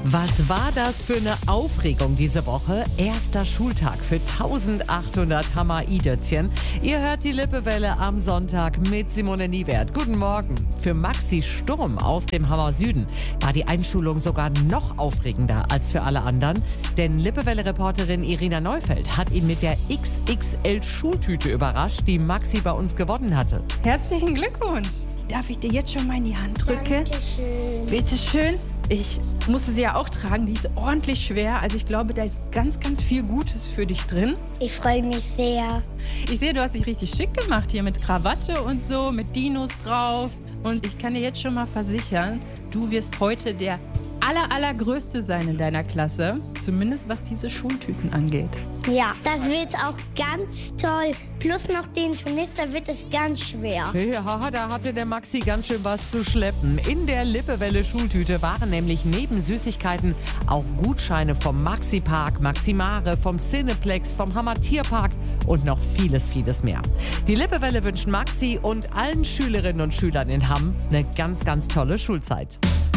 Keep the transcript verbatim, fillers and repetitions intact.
Was war das für eine Aufregung diese Woche? Erster Schultag für eintausendachthundert Hammer-I-Dötzchen. Ihr hört die Lippewelle am Sonntag mit Simone Niewert. Guten Morgen. Für Maxi Sturm aus dem Hammer Süden war die Einschulung sogar noch aufregender als für alle anderen. Denn Lippewelle-Reporterin Irina Neufeld hat ihn mit der X X L-Schultüte überrascht, die Maxi bei uns gewonnen hatte. Herzlichen Glückwunsch. Darf ich dir jetzt schon mal in die Hand drücken? Dankeschön. Bitte schön. Ich musste sie ja auch tragen, die ist ordentlich schwer. Also ich glaube, da ist ganz, ganz viel Gutes für dich drin. Ich freue mich sehr. Ich sehe, du hast dich richtig schick gemacht hier mit Krawatte und so, mit Dinos drauf. Und ich kann dir jetzt schon mal versichern, du wirst heute der aller, allergrößte sein in deiner Klasse. Zumindest was diese Schultüten angeht. Ja, das wird auch ganz toll. Plus noch den Turnister wird es ganz schwer. Ja, da hatte der Maxi ganz schön was zu schleppen. In der Lippewelle-Schultüte waren nämlich neben Süßigkeiten auch Gutscheine vom Maxi-Park, Maximare, vom Cineplex, vom Hammer Tierpark und noch vieles, vieles mehr. Die Lippewelle wünschen Maxi und allen Schülerinnen und Schülern in Hamm eine ganz, ganz tolle Schulzeit.